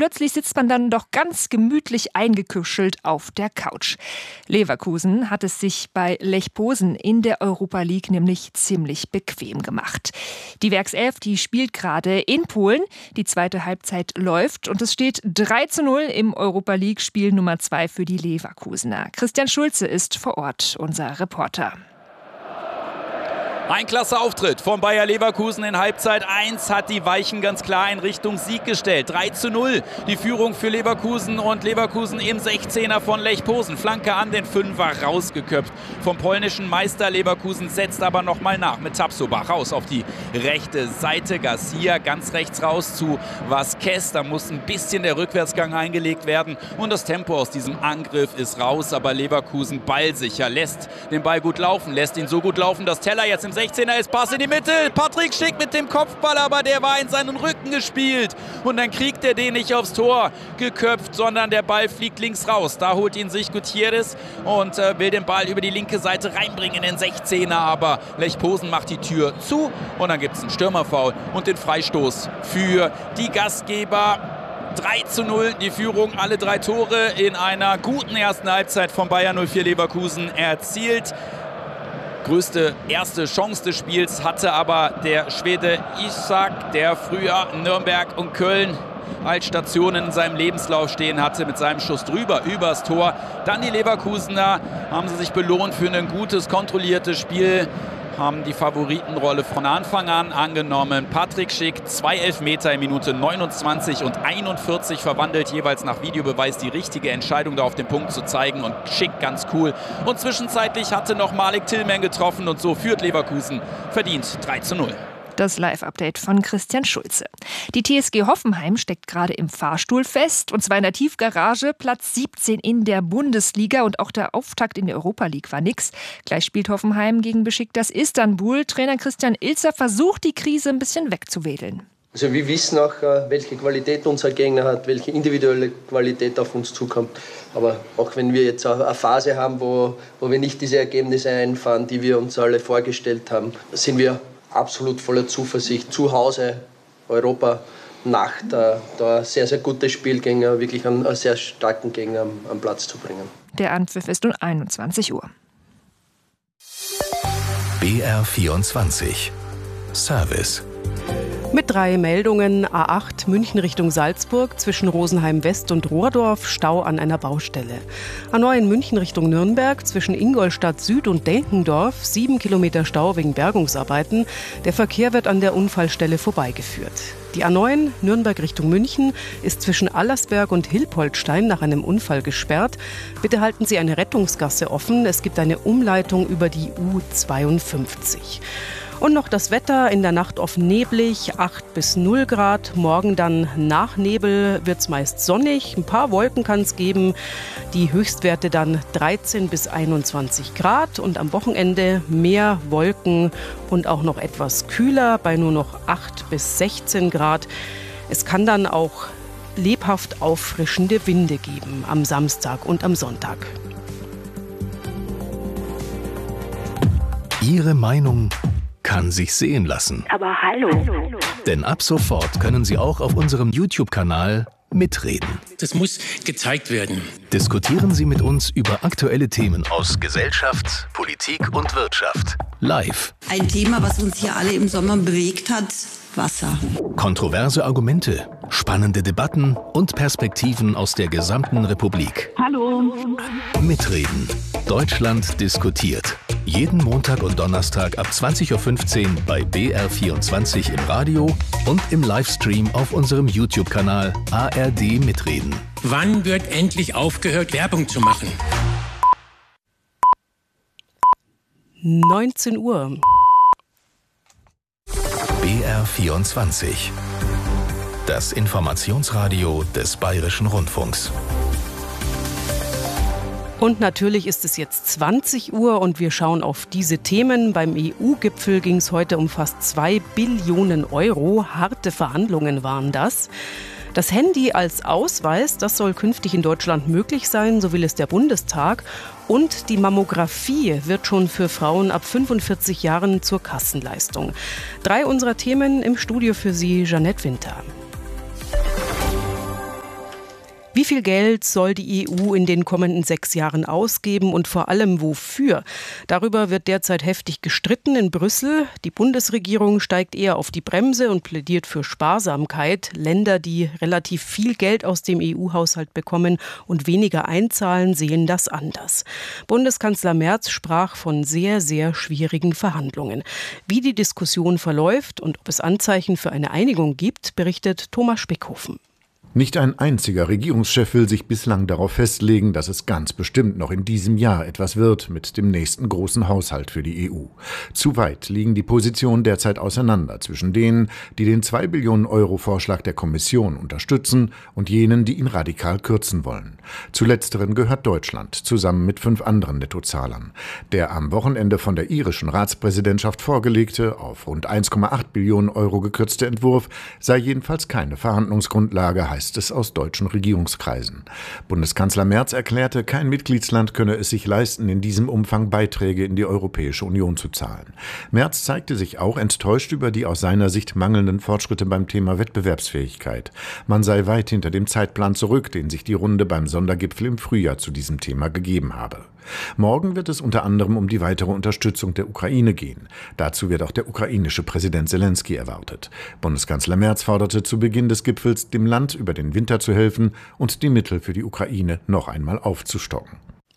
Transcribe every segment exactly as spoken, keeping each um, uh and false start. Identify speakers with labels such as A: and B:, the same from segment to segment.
A: plötzlich sitzt man dann doch ganz gemütlich eingekuschelt auf der Couch. Leverkusen hat es sich bei Lech Posen in der Europa League nämlich ziemlich bequem gemacht. Die Werkself, die spielt gerade in Polen. Die zweite Halbzeit läuft und es steht drei zu null im Europa League Spiel Nummer zwei für die Leverkusener. Christian Schulze ist vor Ort, unser Reporter.
B: Ein klasse Auftritt von Bayer Leverkusen in Halbzeit eins hat die Weichen ganz klar in Richtung Sieg gestellt. drei zu null die Führung für Leverkusen und Leverkusen im sechzehner von Lech Posen. Flanke an den Fünfer rausgeköpft vom polnischen Meister. Leverkusen setzt aber nochmal nach mit Tapsoba raus auf die rechte Seite. Garcia ganz rechts raus zu Vázquez. Da muss ein bisschen der Rückwärtsgang eingelegt werden und das Tempo aus diesem Angriff ist raus. Aber Leverkusen ballsicher, lässt den Ball gut laufen, lässt ihn so gut laufen, dass Teller jetzt im sechzehner ist, Pass in die Mitte, Patrick Schick mit dem Kopfball, aber der war in seinen Rücken gespielt und dann kriegt er den nicht aufs Tor geköpft, sondern der Ball fliegt links raus. Da holt ihn sich Gutierrez und äh, will den Ball über die linke Seite reinbringen in den sechzehner, aber Lech Posen macht die Tür zu und dann gibt es einen Stürmerfoul und den Freistoß für die Gastgeber. drei zu null die Führung, alle drei Tore in einer guten ersten Halbzeit von Bayer null vier Leverkusen erzielt. Größte erste Chance des Spiels hatte aber der Schwede Isak, der früher Nürnberg und Köln als Stationen in seinem Lebenslauf stehen hatte, mit seinem Schuss drüber, übers Tor. Dann die Leverkusener, haben sie sich belohnt für ein gutes, kontrolliertes Spiel, haben die Favoritenrolle von Anfang an angenommen. Patrick Schick, zwei Elfmeter in Minute neunundzwanzig und einundvierzig verwandelt, jeweils nach Videobeweis die richtige Entscheidung, da auf den Punkt zu zeigen und Schick ganz cool. Und zwischenzeitlich hatte noch Malik Tillman getroffen und so führt Leverkusen verdient drei zu null.
A: Das Live-Update von Christian Schulze. Die T S G Hoffenheim steckt gerade im Fahrstuhl fest, und zwar in der Tiefgarage, Platz siebzehn in der Bundesliga, und auch der Auftakt in der Europa League war nix. Gleich spielt Hoffenheim gegen Besiktas Istanbul. Trainer Christian Ilzer versucht, die Krise ein bisschen wegzuwedeln.
C: Also wir wissen auch, welche Qualität unser Gegner hat, welche individuelle Qualität auf uns zukommt. Aber auch wenn wir jetzt eine Phase haben, wo, wo wir nicht diese Ergebnisse einfahren, die wir uns alle vorgestellt haben, sind wir absolut voller Zuversicht, zu Hause Europa Nacht da, da ein sehr, sehr gutes Spiel gegen wirklich einen, einen sehr starken Gegner am, am Platz zu bringen.
A: Der Anpfiff ist um einundzwanzig Uhr.
D: B R vierundzwanzig Service.
E: Mit drei Meldungen: A acht München Richtung Salzburg, zwischen Rosenheim West und Rohrdorf, Stau an einer Baustelle. A neun München Richtung Nürnberg, zwischen Ingolstadt Süd und Denkendorf, sieben Kilometer Stau wegen Bergungsarbeiten. Der Verkehr wird an der Unfallstelle vorbeigeführt. Die A neun Nürnberg Richtung München ist zwischen Allersberg und Hilpoltstein nach einem Unfall gesperrt. Bitte halten Sie eine Rettungsgasse offen. Es gibt eine Umleitung über die U zweiundfünfzig. Und noch das Wetter: in der Nacht oft neblig, acht bis null Grad. Morgen dann nach Nebel wird es meist sonnig. Ein paar Wolken kann es geben. Die Höchstwerte dann dreizehn bis einundzwanzig Grad. Und am Wochenende mehr Wolken und auch noch etwas kühler bei nur noch acht bis sechzehn Grad. Es kann dann auch lebhaft auffrischende Winde geben am Samstag und am Sonntag.
D: Ihre Meinung kann sich sehen lassen.
F: Aber hallo.
D: Denn ab sofort können Sie auch auf unserem YouTube-Kanal mitreden.
G: Das muss gezeigt werden.
D: Diskutieren Sie mit uns über aktuelle Themen aus Gesellschaft, Politik und Wirtschaft. Live.
H: Ein Thema, was uns hier alle im Sommer bewegt hat: Wasser.
D: Kontroverse Argumente, spannende Debatten und Perspektiven aus der gesamten Republik.
F: Hallo.
D: Mitreden. Deutschland diskutiert. Jeden Montag und Donnerstag ab zwanzig Uhr fünfzehn bei B R vierundzwanzig im Radio und im Livestream auf unserem YouTube-Kanal A R D Mitreden.
G: Wann wird endlich aufgehört, Werbung zu machen?
E: neunzehn Uhr.
D: B R vierundzwanzig. Das Informationsradio des Bayerischen Rundfunks.
E: Und natürlich ist es jetzt zwanzig Uhr und wir schauen auf diese Themen. Beim E U-Gipfel ging es heute um fast zwei Billionen Euro. Harte Verhandlungen waren das. Das Handy als Ausweis, das soll künftig in Deutschland möglich sein, so will es der Bundestag. Und die Mammographie wird schon für Frauen ab fünfundvierzig Jahren zur Kassenleistung. Drei unserer Themen im Studio für Sie, Jeanette Winter. Wie viel Geld soll die E U in den kommenden sechs Jahren ausgeben und vor allem wofür? Darüber wird derzeit heftig gestritten in Brüssel. Die Bundesregierung steigt eher auf die Bremse und plädiert für Sparsamkeit. Länder, die relativ viel Geld aus dem E U-Haushalt bekommen und weniger einzahlen, sehen das anders. Bundeskanzler Merz sprach von sehr, sehr schwierigen Verhandlungen. Wie die Diskussion verläuft und ob es Anzeichen für eine Einigung gibt, berichtet Thomas Spickhofen.
F: Nicht ein einziger Regierungschef will sich bislang darauf festlegen, dass es ganz bestimmt noch in diesem Jahr etwas wird mit dem nächsten großen Haushalt für die E U. Zu weit liegen die Positionen derzeit auseinander zwischen denen, die den zwei Billionen Euro Vorschlag der Kommission unterstützen und jenen, die ihn radikal kürzen wollen. Zu letzteren gehört Deutschland, zusammen mit fünf anderen Nettozahlern. Der am Wochenende von der irischen Ratspräsidentschaft vorgelegte, auf rund eins Komma acht Billionen Euro gekürzte Entwurf sei jedenfalls keine Verhandlungsgrundlage, heißt es aus deutschen Regierungskreisen. Bundeskanzler Merz erklärte, kein Mitgliedsland könne es sich leisten, in diesem Umfang Beiträge in die Europäische Union zu zahlen. Merz zeigte sich auch enttäuscht über die aus seiner Sicht mangelnden Fortschritte beim Thema Wettbewerbsfähigkeit. Man sei weit hinter dem Zeitplan zurück, den sich die Runde beim Sondergipfel im Frühjahr zu diesem Thema gegeben habe. Morgen wird es unter anderem um die weitere Unterstützung der Ukraine gehen. Dazu wird auch der ukrainische Präsident Selenskyj erwartet. Bundeskanzler Merz forderte zu Beginn des Gipfels, dem Land über den Winter zu helfen und die Mittel für die Ukraine noch einmal aufzustocken.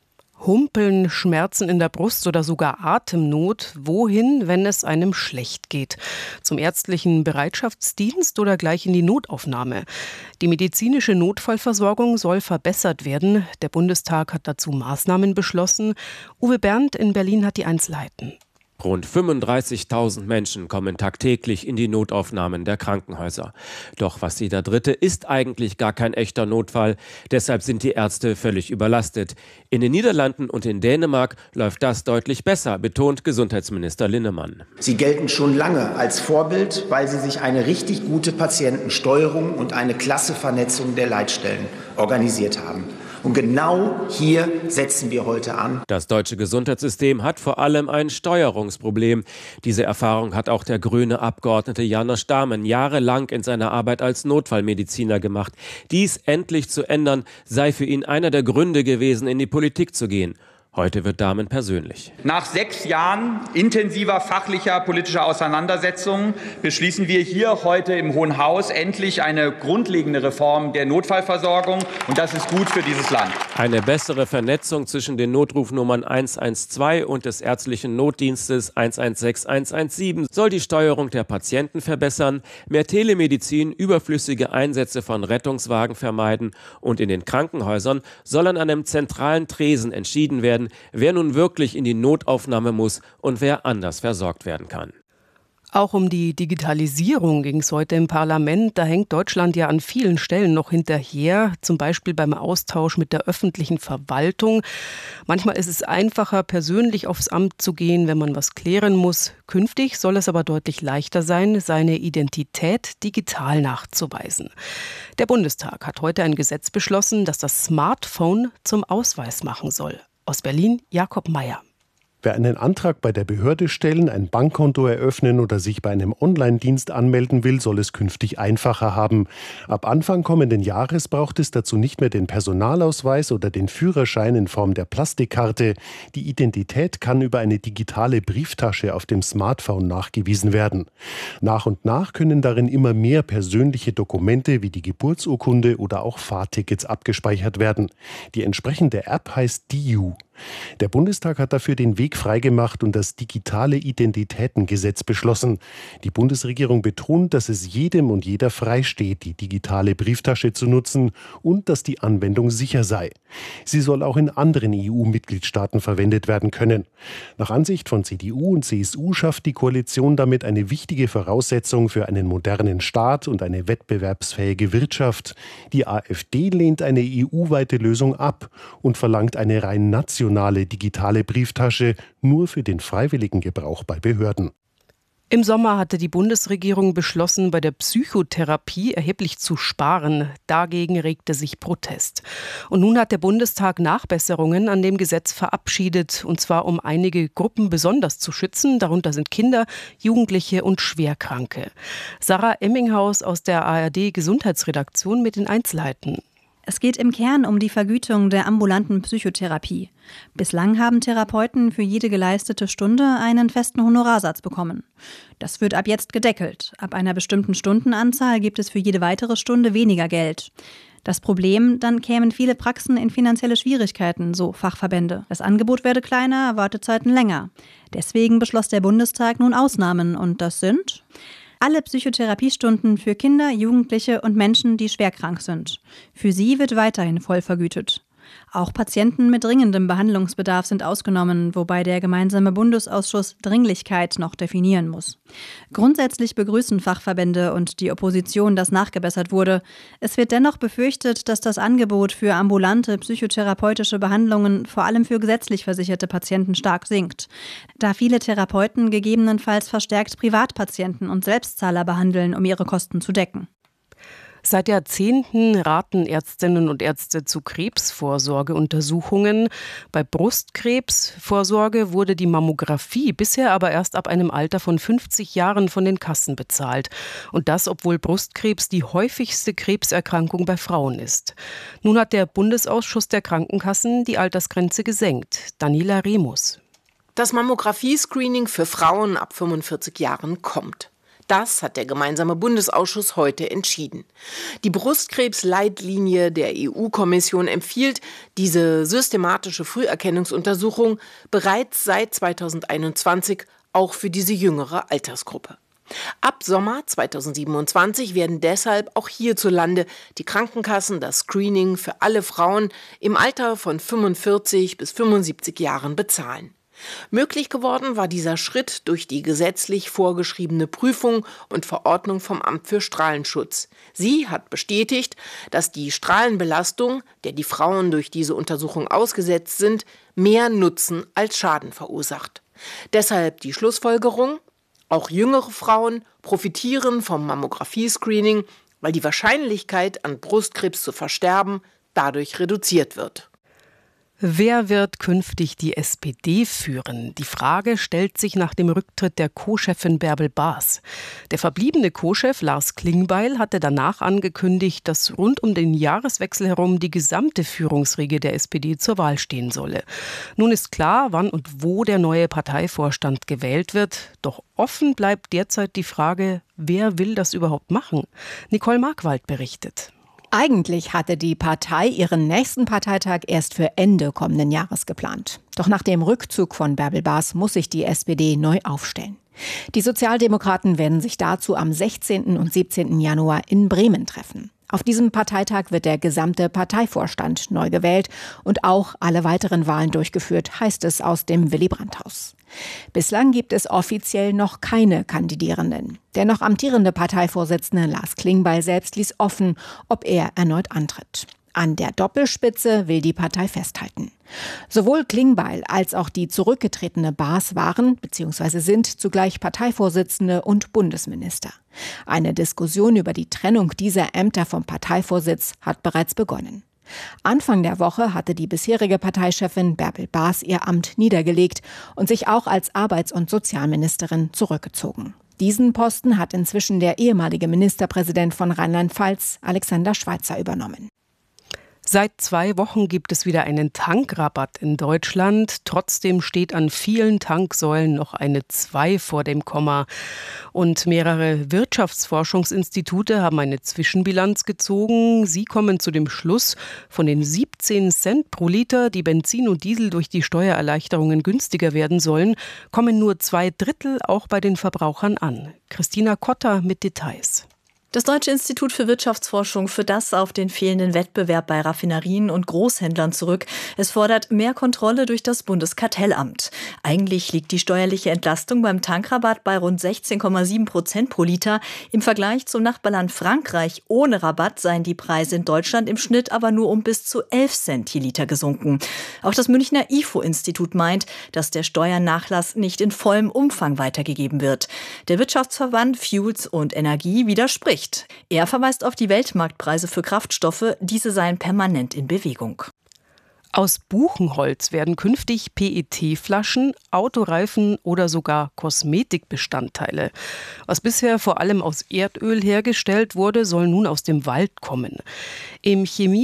E: Humpeln, Schmerzen in der Brust oder sogar Atemnot. Wohin, wenn es einem schlecht geht? Zum ärztlichen Bereitschaftsdienst oder gleich in die Notaufnahme? Die medizinische Notfallversorgung soll verbessert werden. Der Bundestag hat dazu Maßnahmen beschlossen. Uwe Berndt in Berlin hat die Einzelheiten.
I: Rund fünfunddreißigtausend Menschen kommen tagtäglich in die Notaufnahmen der Krankenhäuser. Doch was jeder Dritte ist eigentlich gar kein echter Notfall. Deshalb sind die Ärzte völlig überlastet. In den Niederlanden und in Dänemark läuft das deutlich besser, betont Gesundheitsminister Linnemann.
J: Sie gelten schon lange als Vorbild, weil sie sich eine richtig gute Patientensteuerung und eine klasse Vernetzung der Leitstellen organisiert haben. Und genau hier setzen wir heute an.
I: Das deutsche Gesundheitssystem hat vor allem ein Steuerungsproblem. Diese Erfahrung hat auch der grüne Abgeordnete János Dahmen jahrelang in seiner Arbeit als Notfallmediziner gemacht. Dies endlich zu ändern, sei für ihn einer der Gründe gewesen, in die Politik zu gehen. Heute wird Dahmen persönlich.
K: Nach sechs Jahren intensiver fachlicher politischer Auseinandersetzungen beschließen wir hier heute im Hohen Haus endlich eine grundlegende Reform der Notfallversorgung. Und das ist gut für dieses Land.
I: Eine bessere Vernetzung zwischen den Notrufnummern eins eins zwei und des ärztlichen Notdienstes eins eins sechs eins eins sieben soll die Steuerung der Patienten verbessern, mehr Telemedizin, überflüssige Einsätze von Rettungswagen vermeiden und in den Krankenhäusern soll an einem zentralen Tresen entschieden werden, wer nun wirklich in die Notaufnahme muss und wer anders versorgt werden kann.
E: Auch um die Digitalisierung ging es heute im Parlament. Da hängt Deutschland ja an vielen Stellen noch hinterher, zum Beispiel beim Austausch mit der öffentlichen Verwaltung. Manchmal ist es einfacher, persönlich aufs Amt zu gehen, wenn man was klären muss. Künftig soll es aber deutlich leichter sein, seine Identität digital nachzuweisen. Der Bundestag hat heute ein Gesetz beschlossen, das das Smartphone zum Ausweis machen soll. Aus Berlin, Jakob Meyer.
L: Wer einen Antrag bei der Behörde stellen, ein Bankkonto eröffnen oder sich bei einem Online-Dienst anmelden will, soll es künftig einfacher haben. Ab Anfang kommenden Jahres braucht es dazu nicht mehr den Personalausweis oder den Führerschein in Form der Plastikkarte. Die Identität kann über eine digitale Brieftasche auf dem Smartphone nachgewiesen werden. Nach und nach können darin immer mehr persönliche Dokumente wie die Geburtsurkunde oder auch Fahrtickets abgespeichert werden. Die entsprechende App heißt D I U. Der Bundestag hat dafür den Weg freigemacht und das digitale Identitätengesetz beschlossen. Die Bundesregierung betont, dass es jedem und jeder freisteht, die digitale Brieftasche zu nutzen und dass die Anwendung sicher sei. Sie soll auch in anderen E U-Mitgliedstaaten verwendet werden können. Nach Ansicht von C D U und C S U schafft die Koalition damit eine wichtige Voraussetzung für einen modernen Staat und eine wettbewerbsfähige Wirtschaft. Die AfD lehnt eine E U-weite Lösung ab und verlangt eine rein nationale digitale Brieftasche nur für den freiwilligen Gebrauch bei Behörden.
E: Im Sommer hatte die Bundesregierung beschlossen, bei der Psychotherapie erheblich zu sparen. Dagegen regte sich Protest. Und nun hat der Bundestag Nachbesserungen an dem Gesetz verabschiedet, und zwar um einige Gruppen besonders zu schützen. Darunter sind Kinder, Jugendliche und Schwerkranke. Sarah Emminghaus aus der A R D-Gesundheitsredaktion mit den Einzelheiten.
M: Es geht im Kern um die Vergütung der ambulanten Psychotherapie. Bislang haben Therapeuten für jede geleistete Stunde einen festen Honorarsatz bekommen. Das wird ab jetzt gedeckelt. Ab einer bestimmten Stundenanzahl gibt es für jede weitere Stunde weniger Geld. Das Problem, dann kämen viele Praxen in finanzielle Schwierigkeiten, so Fachverbände. Das Angebot werde kleiner, Wartezeiten länger. Deswegen beschloss der Bundestag nun Ausnahmen, und das sind alle Psychotherapiestunden für Kinder, Jugendliche und Menschen, die schwerkrank sind. Für sie wird weiterhin voll vergütet. Auch Patienten mit dringendem Behandlungsbedarf sind ausgenommen, wobei der gemeinsame Bundesausschuss Dringlichkeit noch definieren muss. Grundsätzlich begrüßen Fachverbände und die Opposition, dass nachgebessert wurde. Es wird dennoch befürchtet, dass das Angebot für ambulante psychotherapeutische Behandlungen vor allem für gesetzlich versicherte Patienten stark sinkt, da viele Therapeuten gegebenenfalls verstärkt Privatpatienten und Selbstzahler behandeln, um ihre Kosten zu decken.
E: Seit Jahrzehnten raten Ärztinnen und Ärzte zu Krebsvorsorgeuntersuchungen. Bei Brustkrebsvorsorge wurde die Mammographie bisher aber erst ab einem Alter von fünfzig Jahren von den Kassen bezahlt. Und das, obwohl Brustkrebs die häufigste Krebserkrankung bei Frauen ist. Nun hat der Bundesausschuss der Krankenkassen die Altersgrenze gesenkt. Daniela Remus.
N: Das Mammographie-Screening für Frauen ab fünfundvierzig Jahren kommt. Das hat der gemeinsame Bundesausschuss heute entschieden. Die Brustkrebsleitlinie der E U-Kommission empfiehlt diese systematische Früherkennungsuntersuchung bereits seit zweitausendeinundzwanzig auch für diese jüngere Altersgruppe. Ab Sommer zweitausendsiebenundzwanzig werden deshalb auch hierzulande die Krankenkassen das Screening für alle Frauen im Alter von fünfundvierzig bis fünfundsiebzig Jahren bezahlen. Möglich geworden war dieser Schritt durch die gesetzlich vorgeschriebene Prüfung und Verordnung vom Amt für Strahlenschutz. Sie hat bestätigt, dass die Strahlenbelastung, der die Frauen durch diese Untersuchung ausgesetzt sind, mehr Nutzen als Schaden verursacht. Deshalb die Schlussfolgerung: Auch jüngere Frauen profitieren vom Mammographie-Screening, weil die Wahrscheinlichkeit, an Brustkrebs zu versterben, dadurch reduziert wird.
E: Wer wird künftig die S P D führen? Die Frage stellt sich nach dem Rücktritt der Co-Chefin Bärbel Baas. Der verbliebene Co-Chef Lars Klingbeil hatte danach angekündigt, dass rund um den Jahreswechsel herum die gesamte Führungsriege der S P D zur Wahl stehen solle. Nun ist klar, wann und wo der neue Parteivorstand gewählt wird. Doch offen bleibt derzeit die Frage, wer will das überhaupt machen? Nicole Markwald berichtet.
O: Eigentlich hatte die Partei ihren nächsten Parteitag erst für Ende kommenden Jahres geplant. Doch nach dem Rückzug von Bärbel Baas muss sich die S P D neu aufstellen. Die Sozialdemokraten werden sich dazu am sechzehnten und siebzehnten Januar in Bremen treffen. Auf diesem Parteitag wird der gesamte Parteivorstand neu gewählt und auch alle weiteren Wahlen durchgeführt, heißt es aus dem Willy-Brandt-Haus. Bislang gibt es offiziell noch keine Kandidierenden. Der noch amtierende Parteivorsitzende Lars Klingbeil selbst ließ offen, ob er erneut antritt. An der Doppelspitze will die Partei festhalten. Sowohl Klingbeil als auch die zurückgetretene Baas waren bzw. sind zugleich Parteivorsitzende und Bundesminister. Eine Diskussion über die Trennung dieser Ämter vom Parteivorsitz hat bereits begonnen. Anfang der Woche hatte die bisherige Parteichefin Bärbel Baas ihr Amt niedergelegt und sich auch als Arbeits- und Sozialministerin zurückgezogen. Diesen Posten hat inzwischen der ehemalige Ministerpräsident von Rheinland-Pfalz, Alexander Schweitzer, übernommen.
E: Seit zwei Wochen gibt es wieder einen Tankrabatt in Deutschland. Trotzdem steht an vielen Tanksäulen noch eine zwei vor dem Komma. Und mehrere Wirtschaftsforschungsinstitute haben eine Zwischenbilanz gezogen. Sie kommen zu dem Schluss, von den siebzehn Cent pro Liter, die Benzin und Diesel durch die Steuererleichterungen günstiger werden sollen, kommen nur zwei Drittel auch bei den Verbrauchern an. Christina Kotter mit Details.
P: Das Deutsche Institut für Wirtschaftsforschung führt das auf den fehlenden Wettbewerb bei Raffinerien und Großhändlern zurück. Es fordert mehr Kontrolle durch das Bundeskartellamt. Eigentlich liegt die steuerliche Entlastung beim Tankrabatt bei rund sechzehn Komma sieben Prozent pro Liter. Im Vergleich zum Nachbarland Frankreich ohne Rabatt seien die Preise in Deutschland im Schnitt aber nur um bis zu elf Cent je Liter gesunken. Auch das Münchner I F O-Institut meint, dass der Steuernachlass nicht in vollem Umfang weitergegeben wird. Der Wirtschaftsverband Fuels und Energie widerspricht. Er verweist auf die Weltmarktpreise für Kraftstoffe, diese seien permanent in Bewegung.
E: Aus Buchenholz werden künftig P E T-Flaschen, Autoreifen oder sogar Kosmetikbestandteile. Was bisher vor allem aus Erdöl hergestellt wurde, soll nun aus dem Wald kommen. Im Chemie